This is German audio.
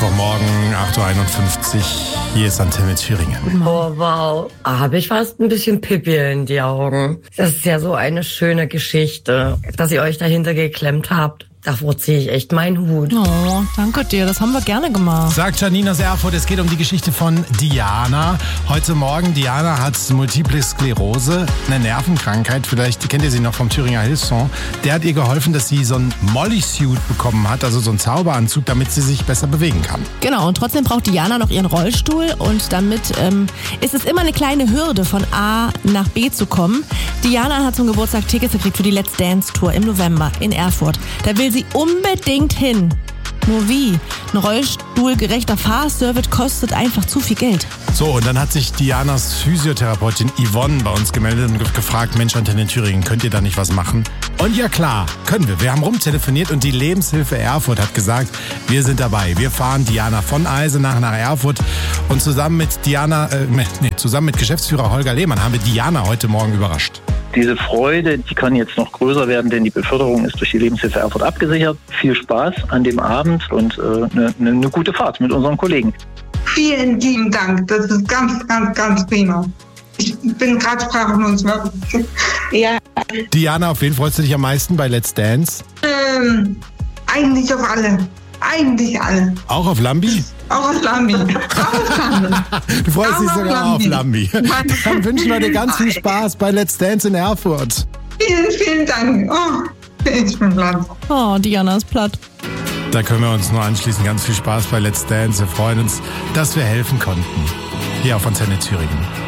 Mittwochmorgen, 8.51 Uhr. Hier ist Antenne Thüringen. Oh, wow. Habe ich fast ein bisschen Pipi in die Augen. Das ist ja so eine schöne Geschichte, dass ihr euch dahinter geklemmt habt. Davor ziehe ich echt meinen Hut. Oh, danke dir. Das haben wir gerne gemacht. Sagt Janine aus Erfurt, es geht um die Geschichte von Diana. Heute Morgen, Diana hat Multiple Sklerose, eine Nervenkrankheit. Vielleicht kennt ihr sie noch vom Thüringer Hillsong. Der hat ihr geholfen, dass sie so einen Molly-Suit bekommen hat, also so einen Zauberanzug, damit sie sich besser bewegen kann. Genau, und trotzdem braucht Diana noch ihren Rollstuhl und damit ist es immer eine kleine Hürde, von A nach B zu kommen. Diana hat zum Geburtstag Tickets gekriegt für die Let's Dance Tour im November in Erfurt. Da will sie unbedingt hin. Nur wie? Ein rollstuhlgerechter Fahrservice kostet einfach zu viel Geld. So, und dann hat sich Dianas Physiotherapeutin Yvonne bei uns gemeldet und gefragt, Mensch, Antenne Thüringen, könnt ihr da nicht was machen? Und ja klar, können wir. Wir haben rumtelefoniert und die Lebenshilfe Erfurt hat gesagt, wir sind dabei. Wir fahren Diana von Eisenach nach Erfurt und zusammen mit Geschäftsführer Holger Lehmann haben wir Diana heute Morgen überrascht. Diese Freude, die kann jetzt noch größer werden, denn die Beförderung ist durch die Lebenshilfe Erfurt abgesichert. Viel Spaß an dem Abend und eine gute Fahrt mit unseren Kollegen. Vielen lieben Dank, das ist ganz prima. Ich bin gerade sprachlos. Ja. Diana, auf wen freust du dich am meisten bei Let's Dance? Eigentlich auf alle. Eigentlich alle. Auch auf Lambi? Auch auf Lambi. Du freust dich sogar auf Lambi. Dann wünschen wir dir ganz viel Spaß bei Let's Dance in Erfurt. Vielen Dank. Oh, ich bin platt. Oh, Diana ist platt. Da können wir uns nur anschließen. Ganz viel Spaß bei Let's Dance. Wir freuen uns, dass wir helfen konnten. Hier auf Antenne Thüringen.